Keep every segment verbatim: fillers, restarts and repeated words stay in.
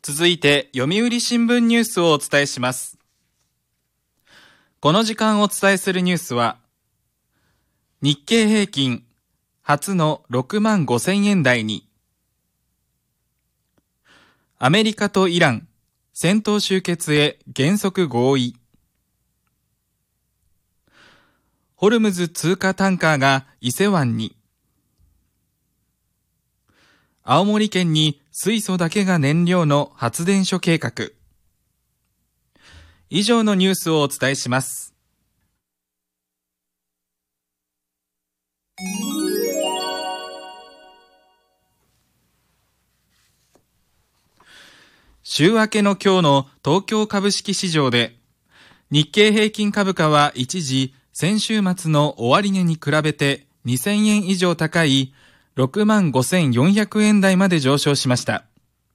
続いて読売新聞ニュースをお伝えします。この時間お伝えするニュースは、日経平均初のろくまんごせんえん台に、アメリカとイラン戦闘終結へ原則合意、ホルムズ通過タンカーが伊勢湾に、青森県に水素だけが燃料の発電所計画。以上のニュースをお伝えします。週明けの今日の東京株式市場で、日経平均株価は一時先週末の終値に比べてにせんえん以上高いろくまんごせんよんひゃくえん台まで上昇しました。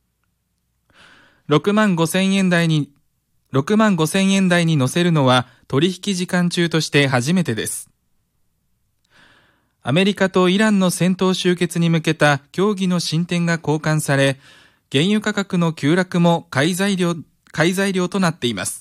ろくまんごせんえん台に、ろくまんごせんえん台に乗せるのは取引時間中として初めてです。アメリカとイランの戦闘終結に向けた協議の進展が好感され、原油価格の急落も買い材料、買い材料となっています。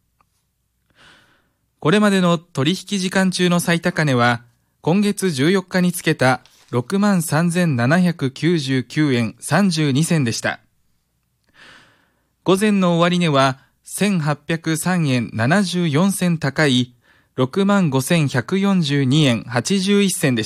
これまでの取引時間中の最高値は、今月じゅうよっかにつけたろくまんさんぜんななひゃくきゅうじゅうきゅうえんさんじゅうにせんでした。午前の終値はせんはっぴゃくさんえんななじゅうよんせん高い ろくまんごせんひゃくよんじゅうにえんはちじゅういっせんでした。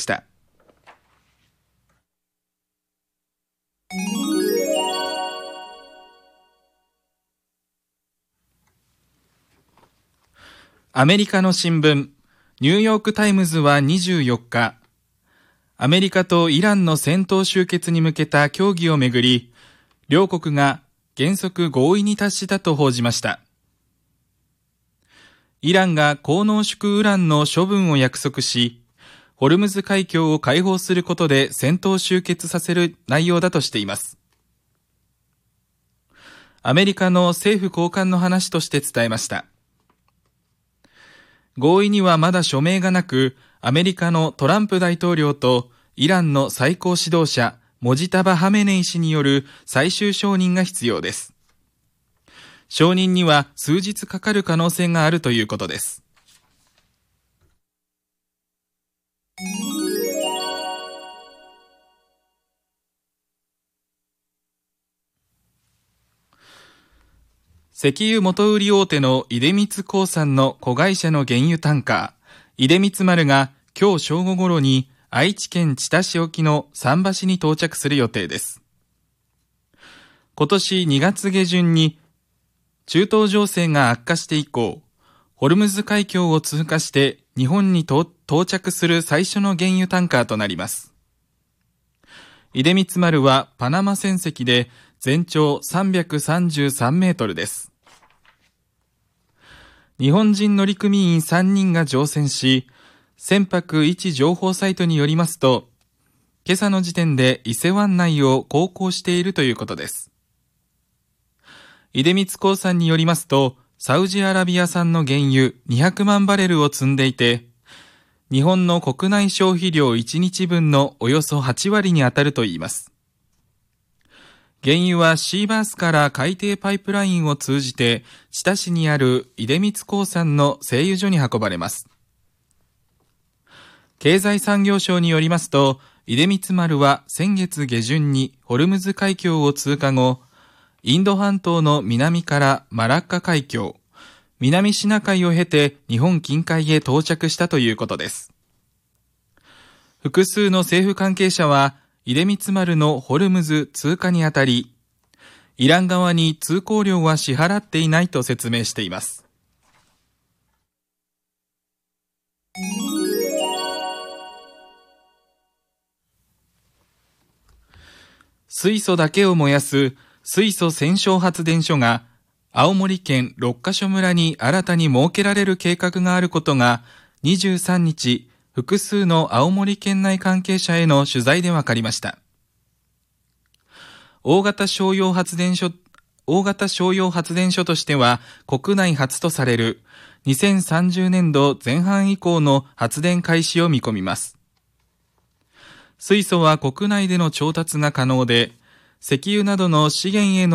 アメリカの新聞、ニューヨークタイムズはにじゅうよっか、アメリカとイランの戦闘終結に向けた協議をめぐり、両国が原則合意に達したと報じました。イランが高濃縮ウランの処分を約束し、ホルムズ海峡を開放することで戦闘終結させる内容だとしています。アメリカの政府高官の話として伝えました。合意にはまだ署名がなく、アメリカのトランプ大統領とイランの最高指導者モジタバ・ハメネイ氏による最終承認が必要です。承認には数日かかる可能性があるということです。石油元売り大手の出光興産の子会社の原油タンカー、出光丸が今日正午ごろに愛知県知多市沖の桟橋に到着する予定です。今年にがつ下旬に中東情勢が悪化して以降、ホルムズ海峡を通過して日本に到着する最初の原油タンカーとなります。出光丸はパナマ船籍で全長さんびゃくさんじゅうさんメートルです。日本人乗組員さんにんが乗船し、船舶位置情報サイトによりますと、今朝の時点で伊勢湾内を航行しているということです。出光興産によりますと、サウジアラビア産の原油にひゃくまんバレルを積んでいて、日本の国内消費量いちにちぶんのおよそはちわりに当たるといいます。原油はシーバースから海底パイプラインを通じて、知多市にある出光興産の製油所に運ばれます。経済産業省によりますと、出光丸は先月下旬にホルムズ海峡を通過後、インド半島の南からマラッカ海峡、南シナ海を経て日本近海へ到着したということです。複数の政府関係者は、出光丸のホルムズ通過にあたり、イラン側に通行料は支払っていないと説明しています。水素だけを燃やす水素洗浄発電所が青森県六ヶ所村に新たに設けられる計画があることがにじゅうさんにち、複数の青森県内関係者への取材で分かりました。大型商用発電所、大型商用発電所としては国内初とされるにせんさんじゅうねんどぜん半以降の発電開始を見込みます。水素は国内での調達が可能で、石油などの資源への